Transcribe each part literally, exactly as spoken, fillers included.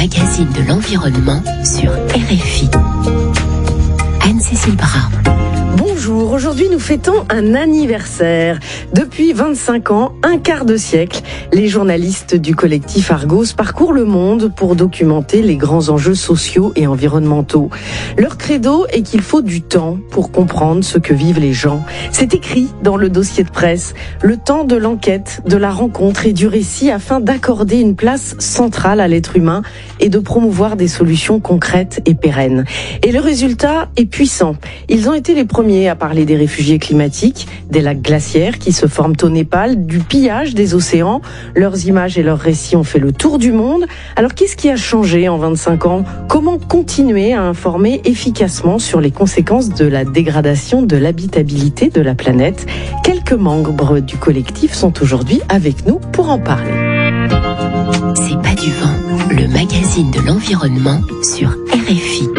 magazine de l'environnement sur R F I. Anne-Cécile Bras. Bonjour, aujourd'hui nous fêtons un anniversaire. Depuis vingt-cinq ans, un quart de siècle, les journalistes du collectif Argos parcourent le monde pour documenter les grands enjeux sociaux et environnementaux. Leur credo est qu'il faut du temps pour comprendre ce que vivent les gens. C'est écrit dans le dossier de presse, le temps de l'enquête, de la rencontre et du récit afin d'accorder une place centrale à l'être humain et de promouvoir des solutions concrètes et pérennes. Et le résultat est puissant. Ils ont été les premiers à parler des réfugiés climatiques, des lacs glaciaires qui se forment au Népal, du pillage des océans. Leurs images et leurs récits ont fait le tour du monde. Alors qu'est-ce qui a changé en vingt-cinq ans ? Comment continuer à informer efficacement sur les conséquences de la dégradation de l'habitabilité de la planète ? Quelques membres du collectif sont aujourd'hui avec nous pour en parler. C'est pas du vent, le magazine de l'environnement sur R F I.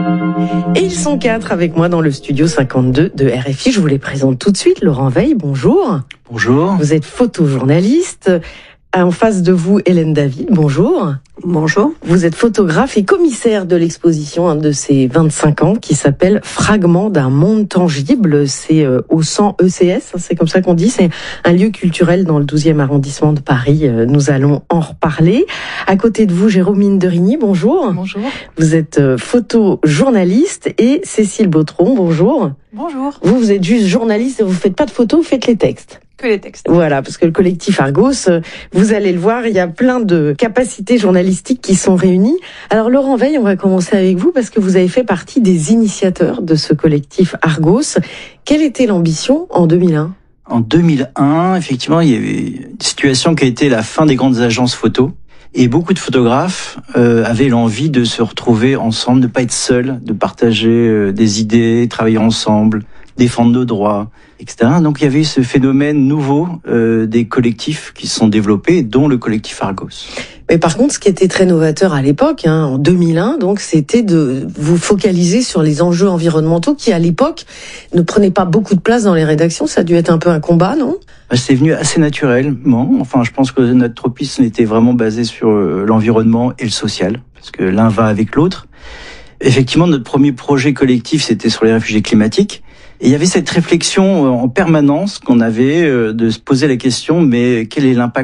Et ils sont quatre avec moi dans le studio cinquante-deux de R F I. Je vous les présente tout de suite. Laurent Veil, bonjour. Bonjour. Vous êtes photojournaliste. En face de vous, Hélène David, bonjour. Bonjour. Vous êtes photographe et commissaire de l'exposition hein, de ces vingt-cinq ans qui s'appelle Fragments d'un monde tangible. C'est euh, au cent E C S, hein, c'est comme ça qu'on dit. C'est un lieu culturel dans le douzième arrondissement de Paris. Euh, nous allons en reparler. À côté de vous, Jérôme Derigny, bonjour. Bonjour. Vous êtes euh, photojournaliste et Cécile Bautron, bonjour. Bonjour. Vous, vous êtes juste journaliste et vous faites pas de photos, vous faites les textes. Que les textes. Voilà, parce que le collectif Argos, vous allez le voir, il y a plein de capacités journalistiques qui sont réunies. Alors Laurent Veil, on va commencer avec vous parce que vous avez fait partie des initiateurs de ce collectif Argos. Quelle était l'ambition en deux mille un ? En deux mille un, effectivement, il y avait une situation qui a été la fin des grandes agences photo. Et beaucoup de photographes euh, avaient l'envie de se retrouver ensemble, de ne pas être seuls, de partager euh, des idées, travailler ensemble, défendre nos droits, et cetera. Donc il y avait ce phénomène nouveau euh, des collectifs qui se sont développés, dont le collectif Argos. Mais par contre, ce qui était très novateur à l'époque, hein, en deux mille un, donc, c'était de vous focaliser sur les enjeux environnementaux qui, à l'époque, ne prenaient pas beaucoup de place dans les rédactions. Ça a dû être un peu un combat, non ? C'est venu assez naturellement. Enfin, je pense que notre tropisme était vraiment basé sur l'environnement et le social, parce que l'un va avec l'autre. Effectivement, notre premier projet collectif, c'était sur les réfugiés climatiques. Et il y avait cette réflexion en permanence qu'on avait de se poser la question, mais quel est l'impact